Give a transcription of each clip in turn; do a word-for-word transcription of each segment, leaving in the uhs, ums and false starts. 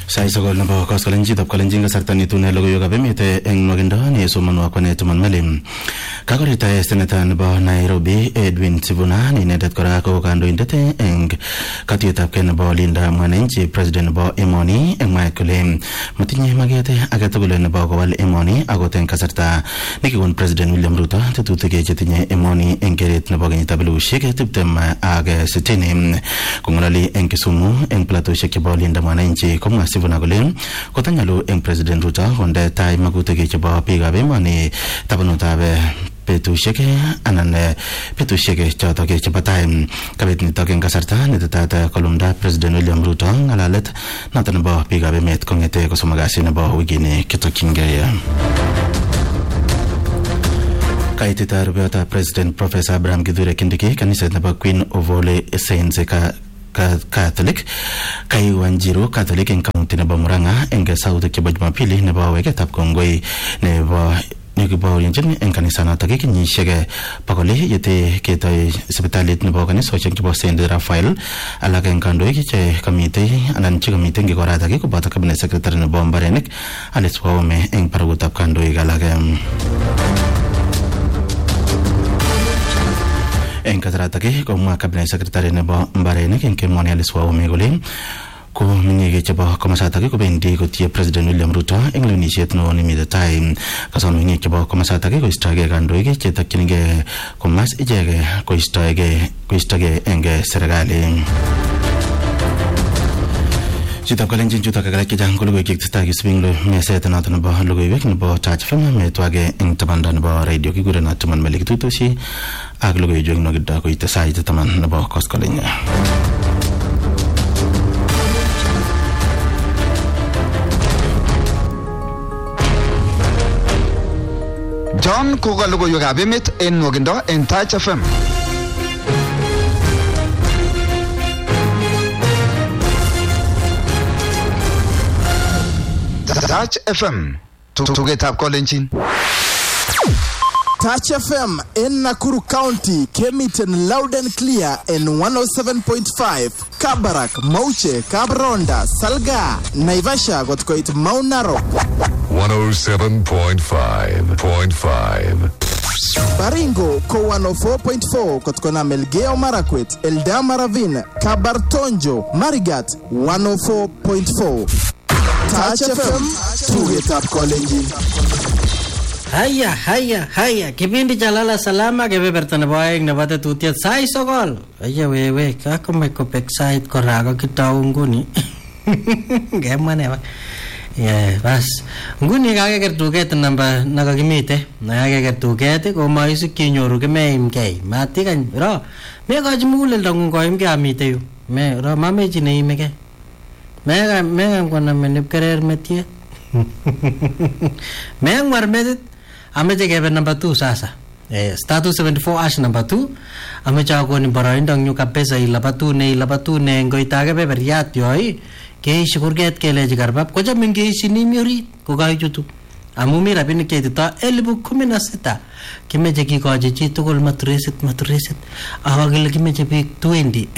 Sai sokol nabo koskolenji tap kolenji kasarta nitune logoiwek ab emet eng nwakindo nesomonu akwane Tuman Malim. Kakorita seneta nebo Nairobi Edwin Sifuna ni inendet kora ko kandoindet eng katuiyetab kei nebo Linda Mwananchi president nebo emoni eng mwaet kole matinye maket age tugul nebo kowal emoni akot eng kasarta nekikon president William Ruto tetutik chetinye emoni eng keret nebo kenyitab elipusiek tiptem ak sitini. Kongololi eng Kisumu eng platoshek chebo Linda Mwananchi komwa Sifuna kole kotanyalu eng president Ruto konde tai makutik chebo biikab emoni tabanutab betusiek anan betusiek chotok chebo tai. Kabit nitok eng kasarta netetat kolumda president William Ruto ngalalet notok nebo biikab emet kongete kosomok kasi nebo wikini kitokyingei. Kaitita rubeyotab president Professor Abraham Kithure Kindiki kaniset nebo Queen of All Saints Catholic Kai Wanjiru Catholic eng county nebo Murang'a eng sautik chebo Jumapili nebo weketab kongoi nebo nekibaorionjin eng kanisa notok kenyisiek bokol yete ketoi sipitalit nebo kanisosiek chebo Saint Raphael. Alak eng kandoik che kamitei anan che kamitei eng koratak koboto cabinet secretary nebo mbarenik Alice Waume eng barakutab kandoik alak. Eng kasaratak komwa cabinet secretary nebo mbarenik eng kemwani Alice Waume kole ko mingi chebo komasatak kobendi kotie president William Ruto eng lewenisiet no nimite tai. Kasom mingi chebo komasatak koistoege kandoik chetakyinige komas ichege koistoege koistoge eng serikali. Chitab kalenjin chutok kakalak chechang ko logoiwek chetesetai kisubing lo meset noto nebo logoiwek nebo Touch F M metwage eng tabanda nebo radio kigurena Tuman Malik tutosi ak logoiwek no gidda ko ite sait taman nebo koskolenya. John koga logoiwek ab emet en nwakindo en Touch F M. Touch F M, tugetab kolenjin. Touch F M in Nakuru County came it in loud and clear in one oh seven point five. Kabarak, Mauche, Kabronda, Salga, Naivasha got quite Mount Narok. one oh seven point five point five. Baringo ko one oh four point four kotkona Melgeo Marakwet, Eldama Ravine, Kabartonjo, Marigat one oh four point four. Touch F M, tugetab kolenjin. Haya haya haya kipindi cha lala salama kebeberta nebo aeng nebo tetutiet sai sokol. Aya wewe kakome kopek sait korako kitau nguni. Gemwa neba. Yeah, bas. Nguni kakeker tuget namba nakakimite. Nakakeker tuget ko maisik kinyoru kemeimkei. Matikany ro. Me kaji muguleldo ngung koimkei amite yu. Me ro mamechi neimekei. Mega mega kona menip karer metie. Mega ngwar metit. Ameche kebe number two sasa. Eh, status seventy-four ash number two. Ameche akoni boroindo nyu kabisa ilabatune ilabatune ngoitage beberiat yoi. Keishi kurget keleji karbab koja mingeishi nimi orit kokaichutu. Amu mi rabinik cheitito elipu kumi na sita. Kimeche kikochi chi tugul maturesit maturesit. Awa kile kimeche biik twenty.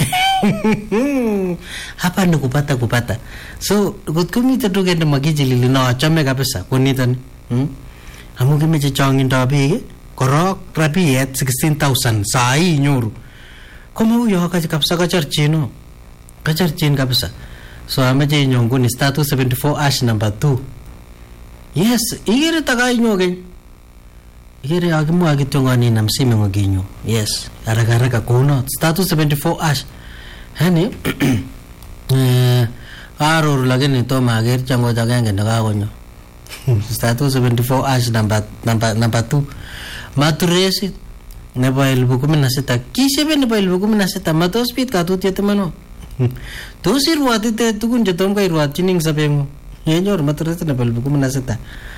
Hapa ni kupata kupata. So kot kumite tuget na makijilili no achame kabisa kunitan. Hmm? Amu kimeche chongindo biik korok rabiet sixteen thousand sai nyoru. Koma huyo kaji kabisa kacharchino. Kacharchin kabisa. So ameche nyongu ni status seventy-four ash number two. Yes, igere takai nyogen. Igere akimwa kityo ngani na msime ngoginyo. Yes, haraka haraka kuno status seventy-four ash. Hani eh aror lakini to mager chango jagenge ndakakonyo. Status seventy-four ash number number number two. Maturesi nebo elfu kumi na sita. Kisebe nebo elfu kumi na sita matos pit katutiet mano. Tos irwatite tukun chetom ka irwatchini ing sabengu. Yenyor maturesi nebo elfu kumi na sita.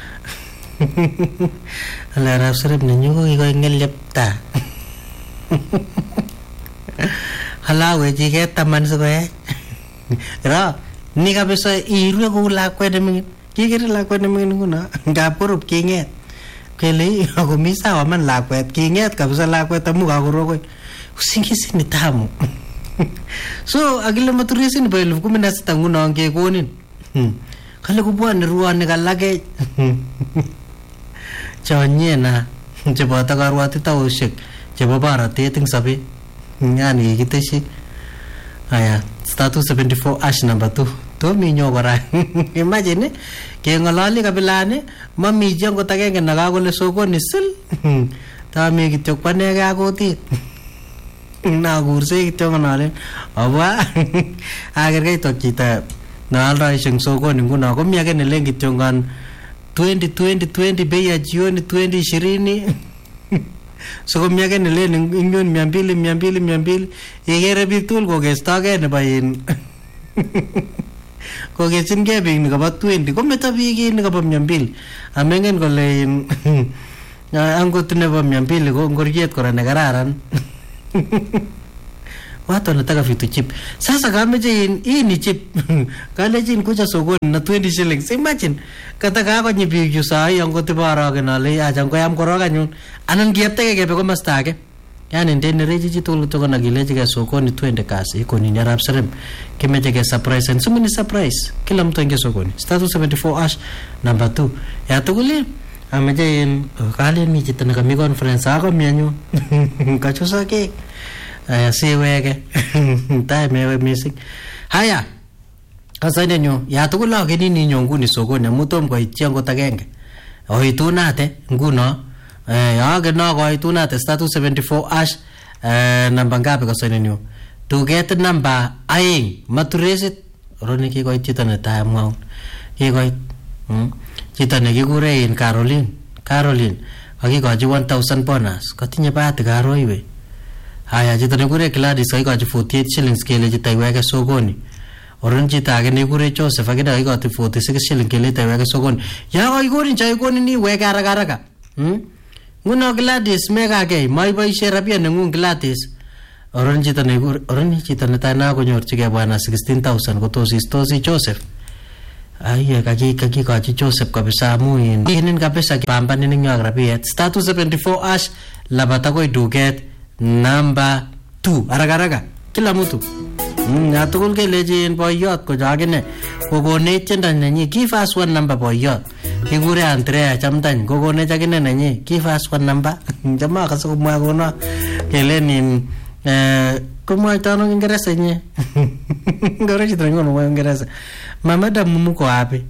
Ala rapsarep ninyo ko kikoy ngelyepta. Hala weji ke taman sikoe. Ra ni kabisa irue ko lakwet nemingin. Kikere lakwet nemingin nguna. Ngap korup kinget. Kele ako misa waman lakwet kinget kabisa lakwet amu kakorokoi. Usingisi ni tamu. So agile maturesi ni elfu kumi na sita nguna ngekonin. kale kubwone ruonik alake chonyena cheboto karwatitaushek chebo baratet eng sobet yani kikiteshi aya star two seventy-four ash number two tomi nyo kora imagine kengololi kabilani mami chi angot agenge nakakole sokoni sil tami kityo kwanege akutit nakurse kityo ngonalen abwa akergei tok chito naaldoishe eng sokoni nguno komi age nelen kityo ngan twenty twenty twenty bei ya jioni twenty ishirini so komi age nelen inyon mia mbili mia mbili mia mbili ikere biik tugul kokestogei nebo in kokesingei biik nikobo twenty kometo biik in nikobo mia mbili amengen kole in angot nebo mia mbili ko ngoriet kora nekararan watu wanataka vitu chip. Sasa kameje in hii ni chip kaleje kuja sokoni na twenty shillings. Imagine kata ka konyi biik yu saa hii angot baragen ale acha ngoyam koroga nyun anan kieptege kebe komasta age. Yani ndene reji chitul to kona gileje ke sokoni twende kasi iko ni nyarap serem kimeje ke surprise and sumini surprise kila mtu inge sokoni star two seventy-four ash number two ya tuguli ameje in kale ni chitana kami conference ako mianyu kachosa ke aya siwege tai mewe missing haya kasane nyo ya tugula ke nini nyo nguni sokoni mutom ko ityango tagenge oitunate nguno eh age no ko oitunate star two seventy-four ash eh namba ngapi kasane nyo to get number aing maturesit roni ki ko chito ne tai mwa ki ko hm chito ne kikure in Caroline Caroline akikoji one thousand bonus kotinye bahati karo iwe. Haya chito nekure Gladys akikoji forty-eight shillings kele chito iweke sokoni. Oron chito age nekure Joseph akine akikoji forty-six shillings kele chito iweke sokoni. Ya akikonin cha ikoni ni weke haraka haraka. Hmm? Nguno Gladys mekake maiboishe rabia nengung Gladys. Oron chito nekure oron chito netai nakonyorchigei bwana sixteen thousand kotosistosi Joseph. Aiye kaki kaki kachi Joseph kabisa muin. Inin kabisa pambani ning yak rabiet. Star two seventy-four ash labata koi duket number two. Araga araga. Kila mtu. Mm, ya tukul ke lejin boyot ko jagine. Kokone chenda nanyi. Give us one number boyot. Kigure Andrea chamtany. Kokone jagine nanyi. Give us one number. Jamaa kasi kumwa kuna. Kele ni eh kumwa itano Kiingereza nye. Ngore chito ngono mwa Kiingereza. Mama da mumu ko api.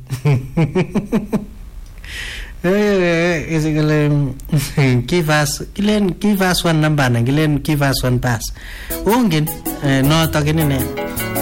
Eh is gilen give us gilen give us one number na gilen give us one pass. Ongin no to gine ne.